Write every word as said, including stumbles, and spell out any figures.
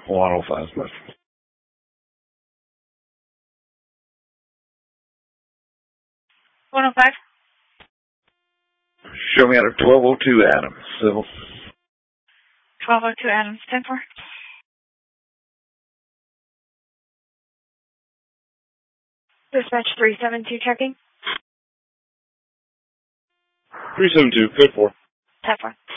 one oh five West. one oh five. Show me out of twelve oh two Adams, civil. twelve oh two Adams, ten four. Dispatch three seven two checking. three seven two, code four. ten four.